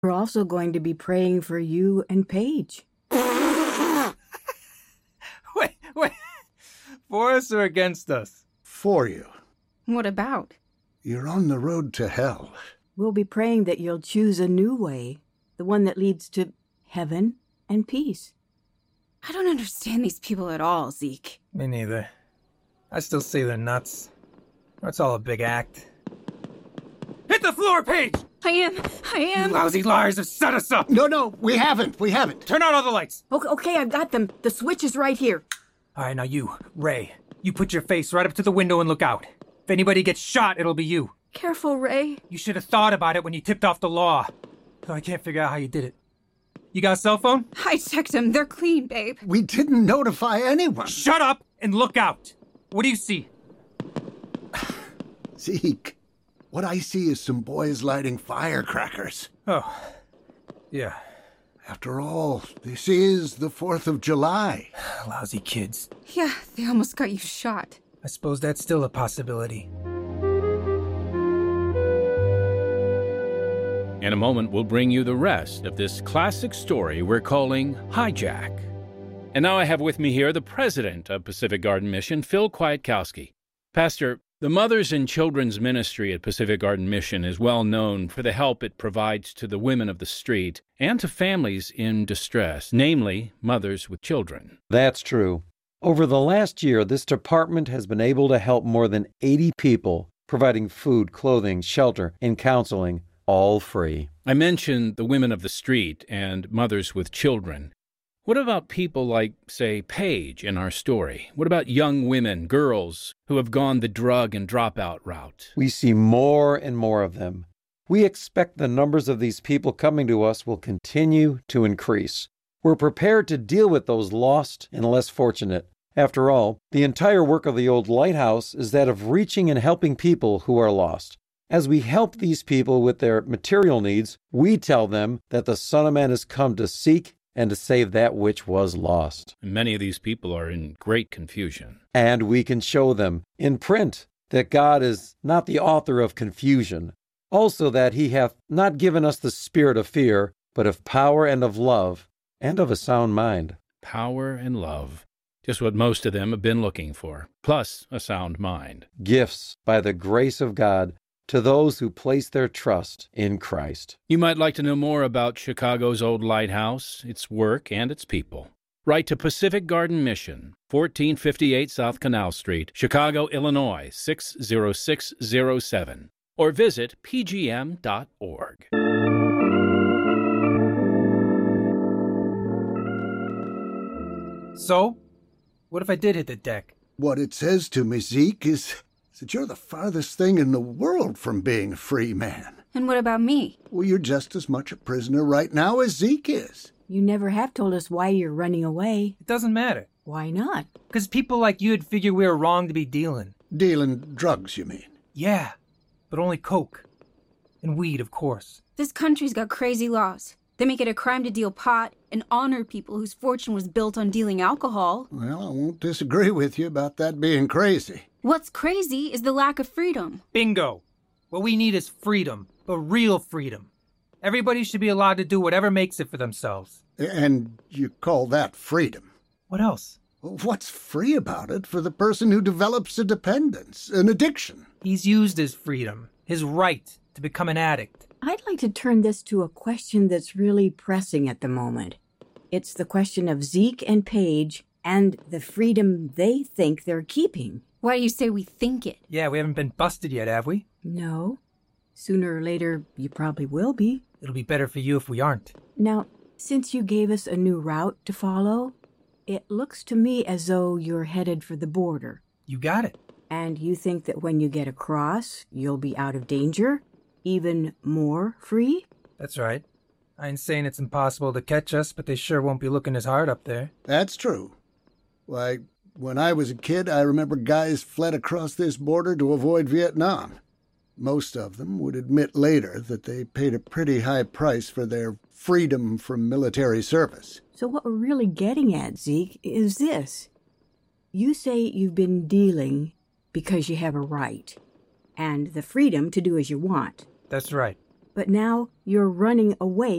We're also going to be praying for you and Paige. Wait. For us or against us? For you. What about? You're on the road to hell. We'll be praying that you'll choose a new way, the one that leads to heaven and peace. I don't understand these people at all, Zeke. Me neither. I still say they're nuts. It's all a big act. Hit the floor, Paige! I am. You lousy liars have set us up! No, we haven't. Turn out all the lights! Okay, I've got them. The switch is right here. Alright, now you, Ray, you put your face right up to the window and look out. If anybody gets shot, it'll be you. Careful, Ray. You should have thought about it when you tipped off the law. Though I can't figure out how you did it. You got a cell phone? I checked them. They're clean, babe. We didn't notify anyone. Shut up and look out! What do you see? Zeke, what I see is some boys lighting firecrackers. Oh, yeah. After all, this is the 4th of July. Lousy kids. Yeah, they almost got you shot. I suppose that's still a possibility. In a moment, we'll bring you the rest of this classic story we're calling Hijack. And now I have with me here the president of Pacific Garden Mission, Phil Kwiatkowski. Pastor, the Mothers and Children's Ministry at Pacific Garden Mission is well known for the help it provides to the women of the street and to families in distress, namely mothers with children. That's true. Over the last year, this department has been able to help more than 80 people, providing food, clothing, shelter, and counseling, all free. I mentioned the women of the street and mothers with children. What about people like, say, Paige in our story? What about young women, girls, who have gone the drug and dropout route? We see more and more of them. We expect the numbers of these people coming to us will continue to increase. We're prepared to deal with those lost and less fortunate. After all, the entire work of the old lighthouse is that of reaching and helping people who are lost. As we help these people with their material needs, we tell them that the Son of Man has come to seek and to save that which was lost. Many of these people are in great confusion. And we can show them in print that God is not the author of confusion. Also that he hath not given us the spirit of fear, but of power and of love, and of a sound mind. Power and love. Just what most of them have been looking for, plus a sound mind. Gifts by the grace of God to those who place their trust in Christ. You might like to know more about Chicago's Old Lighthouse, its work, and its people. Write to Pacific Garden Mission, 1458 South Canal Street, Chicago, Illinois, 60607. Or visit pgm.org. So, what if I did hit the deck? What it says to me, Zeke, is that you're the farthest thing in the world from being a free man. And what about me? Well, you're just as much a prisoner right now as Zeke is. You never have told us why you're running away. It doesn't matter. Why not? Because people like you'd figure we were wrong to be dealing. Dealing drugs, you mean? Yeah, but only coke. And weed, of course. This country's got crazy laws. They make it a crime to deal pot and honor people whose fortune was built on dealing alcohol. Well, I won't disagree with you about that being crazy. What's crazy is the lack of freedom. Bingo. What we need is freedom, but real freedom. Everybody should be allowed to do whatever makes it for themselves. And you call that freedom? What else? Well, what's free about it for the person who develops a dependence, an addiction? He's used his freedom, his right to become an addict. I'd like to turn this to a question that's really pressing at the moment. It's the question of Zeke and Paige and the freedom they think they're keeping. Why do you say we think it? Yeah, we haven't been busted yet, have we? No. Sooner or later, you probably will be. It'll be better for you if we aren't. Now, since you gave us a new route to follow, it looks to me as though you're headed for the border. You got it. And you think that when you get across, you'll be out of danger? Even more free? That's right. I ain't saying it's impossible to catch us, but they sure won't be looking as hard up there. That's true. Why, when I was a kid, I remember guys fled across this border to avoid Vietnam. Most of them would admit later that they paid a pretty high price for their freedom from military service. So what we're really getting at, Zeke, is this. You say you've been dealing because you have a right and the freedom to do as you want. That's right. but now you're running away